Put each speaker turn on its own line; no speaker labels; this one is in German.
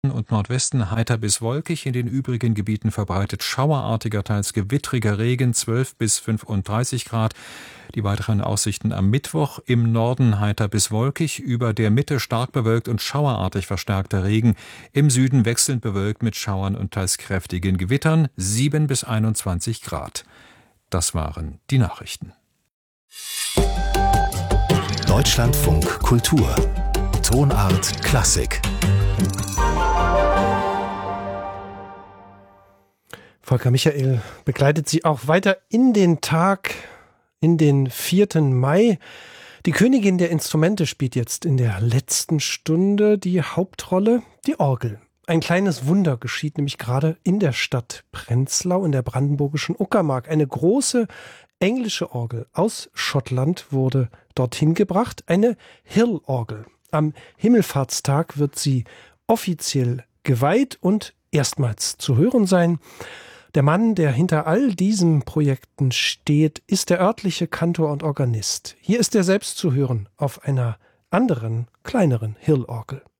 und Nordwesten heiter bis wolkig, in den übrigen Gebieten verbreitet schauerartiger, teils gewittriger Regen, 12 bis 35 Grad. Die weiteren Aussichten am Mittwoch: im Norden heiter bis wolkig, über der Mitte stark bewölkt und schauerartig verstärkter Regen, im Süden wechselnd bewölkt mit Schauern und teils kräftigen Gewittern, 7 bis 21 Grad. Das waren die Nachrichten.
Deutschlandfunk Kultur. Tonart Klassik.
Volker Michael begleitet Sie auch weiter in den Tag, in den 4. Mai. Die Königin der Instrumente spielt jetzt in der letzten Stunde die Hauptrolle, die Orgel. Ein kleines Wunder geschieht nämlich gerade in der Stadt Prenzlau in der brandenburgischen Uckermark. Eine große englische Orgel aus Schottland wurde dorthin gebracht, eine Hill-Orgel. Am Himmelfahrtstag wird sie offiziell geweiht und erstmals zu hören sein. Der Mann, der hinter all diesen Projekten steht, ist der örtliche Kantor und Organist. Hier ist er selbst zu hören auf einer anderen, kleineren Hill-Orgel.